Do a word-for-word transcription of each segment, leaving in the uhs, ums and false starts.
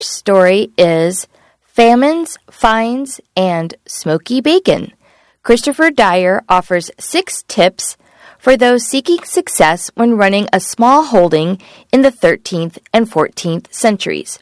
story is Famines, Fines, and Smoky Bacon. Christopher Dyer offers six tips for those seeking success when running a small holding in the thirteenth and fourteenth centuries.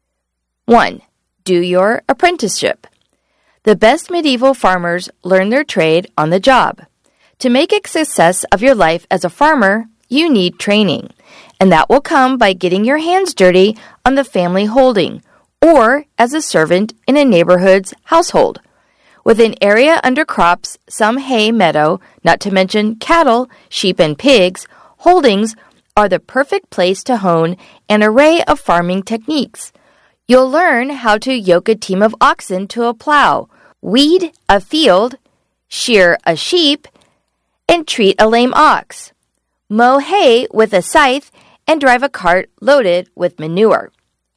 one. Do your apprenticeship. The best medieval farmers learn their trade on the job. To make a success of your life as a farmer, you need training, and that will come by getting your hands dirty on the family holding or as a servant in a neighborhood's household. With an area under crops, some hay meadow, not to mention cattle, sheep, and pigs, holdings are the perfect place to hone an array of farming techniques. You'll learn how to yoke a team of oxen to a plow, weed a field, shear a sheep, and treat a lame ox, mow hay with a scythe, and drive a cart loaded with manure.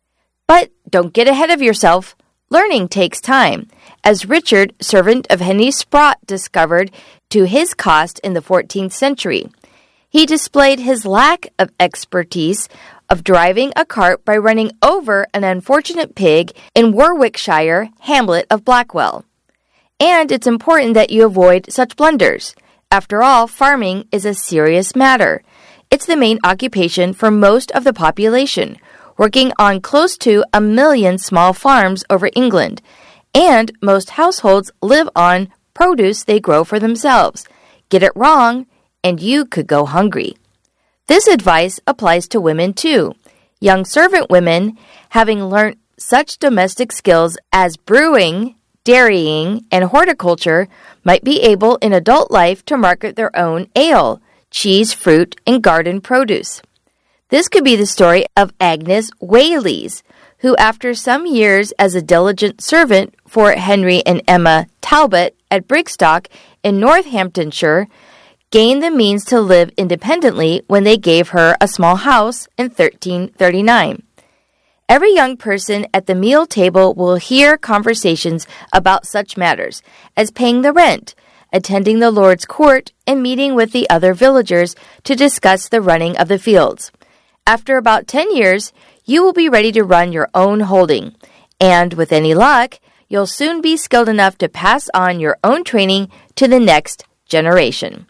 But don't get ahead of yourself. Learning takes time, as Richard, servant of Henry Sprott, discovered to his cost in the fourteenth century. He displayed his lack of expertise of driving a cart by running over an unfortunate pig in Warwickshire hamlet of Blackwell. And it's important that you avoid such blunders. After all, farming is a serious matter. It's the main occupation for most of the population, working on close to a million small farms over England, and most households live on produce they grow for themselves. Get it wrong, and you could go hungry. This advice applies to women too. Young servant women, having learnt such domestic skills as brewing, dairying, and horticulture, might be able in adult life to market their own ale, cheese, fruit, and garden produce. This could be the story of Agnes Whaleys, who after some years as a diligent servant for Henry and Emma Talbot at Brigstock in Northamptonshire, gained the means to live independently when they gave her a small house in thirteen thirty-nine. Every young person at the meal table will hear conversations about such matters as paying the rent, attending the Lord's court, and meeting with the other villagers to discuss the running of the fields. After about ten years, you will be ready to run your own holding, and with any luck, you'll soon be skilled enough to pass on your own training to the next generation.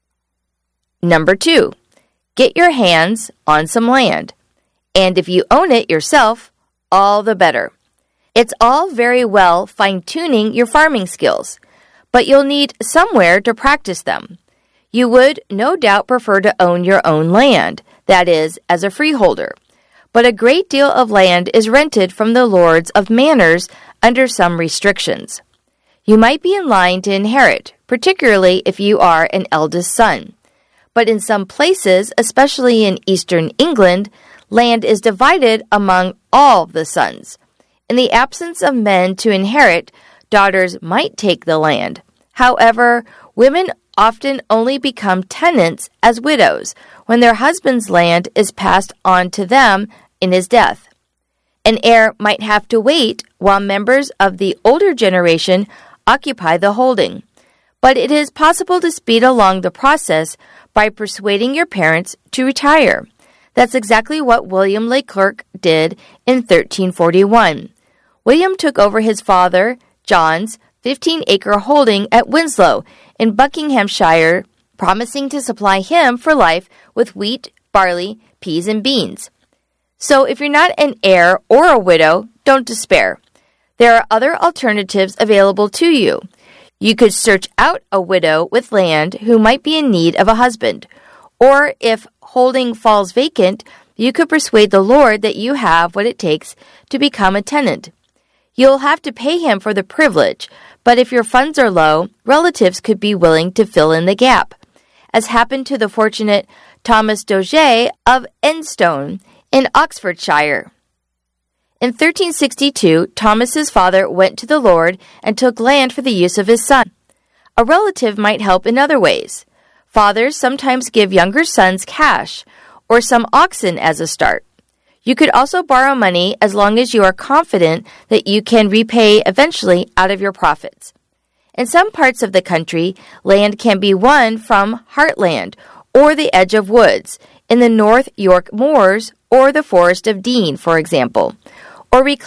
Number two, get your hands on some land. And if you own it yourself, all the better. It's all very well fine-tuning your farming skills, but you'll need somewhere to practice them. You would no doubt prefer to own your own land, that is, as a freeholder. But a great deal of land is rented from the lords of manors under some restrictions. You might be in line to inherit, particularly if you are an eldest son. But in some places, especially in eastern England, land is divided among all the sons. In the absence of men to inherit, daughters might take the land. However, women often only become tenants as widows when their husband's land is passed on to them in his death. An heir might have to wait while members of the older generation occupy the holding. But it is possible to speed along the process by persuading your parents to retire. That's exactly what William Leclerc did in thirteen forty-one. William took over his father, John's, fifteen-acre holding at Winslow in Buckinghamshire, promising to supply him for life with wheat, barley, peas, and beans. So if you're not an heir or a widow, don't despair. There are other alternatives available to you. You could search out a widow with land who might be in need of a husband. Or if holding falls vacant, you could persuade the Lord that you have what it takes to become a tenant. You'll have to pay him for the privilege, but if your funds are low, relatives could be willing to fill in the gap, as happened to the fortunate Thomas Doge of Enstone in Oxfordshire. In thirteen sixty-two, Thomas's father went to the Lord and took land for the use of his son. A relative might help in other ways. Fathers sometimes give younger sons cash or some oxen as a start. You could also borrow money as long as you are confident that you can repay eventually out of your profits. In some parts of the country, land can be won from heartland or the edge of woods, in the North York Moors or the Forest of Dean, for example. or reclaim